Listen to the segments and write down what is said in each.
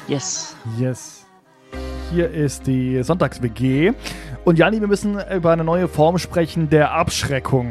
Yes. Yes. Hier ist die Sonntags-WG. Und Janni, wir müssen über eine neue Form sprechen der Abschreckung.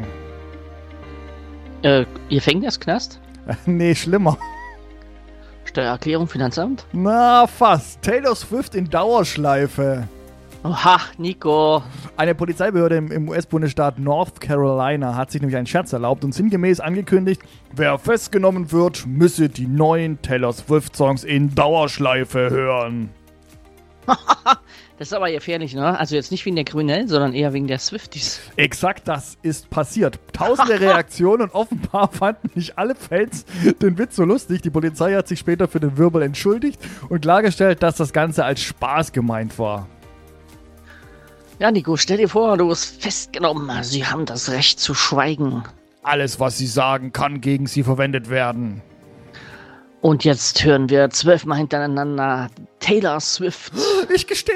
Ihr Gefängnisknast? Nee, schlimmer. Steuererklärung, Finanzamt? Na, fast. Taylor Swift in Dauerschleife. Oha, Nico. Eine Polizeibehörde im US-Bundesstaat North Carolina hat sich nämlich einen Scherz erlaubt und sinngemäß angekündigt, wer festgenommen wird, müsse die neuen Taylor Swift-Songs in Dauerschleife hören. Das ist aber gefährlich, ne? Also jetzt nicht wegen der Kriminellen, sondern eher wegen der Swifties. Exakt das ist passiert. Tausende Reaktionen und offenbar fanden nicht alle Fans den Witz so lustig. Die Polizei hat sich später für den Wirbel entschuldigt und klargestellt, dass das Ganze als Spaß gemeint war. Ja, Nico, stell dir vor, du wirst festgenommen. Sie haben das Recht zu schweigen. Alles, was sie sagen, kann gegen sie verwendet werden. Und jetzt hören wir 12-mal hintereinander Taylor Swift. Ich gestehe.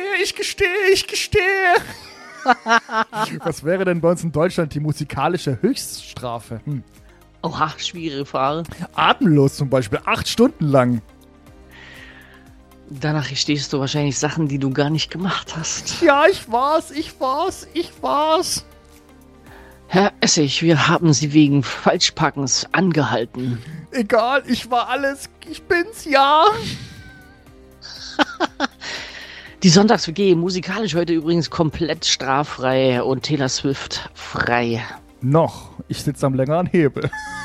Was wäre denn bei uns in Deutschland die musikalische Höchststrafe? Oha, schwierige Frage. Atemlos zum Beispiel, 8 Stunden lang. Danach stehst du wahrscheinlich Sachen, die du gar nicht gemacht hast. Ja, ich war's. Herr Essig, wir haben Sie wegen Falschparkens angehalten. Egal, ich war alles. Ich bin's, ja. Die Sonntags-WG musikalisch heute übrigens komplett straffrei und Taylor Swift frei. Noch. Ich sitze am längeren Hebel.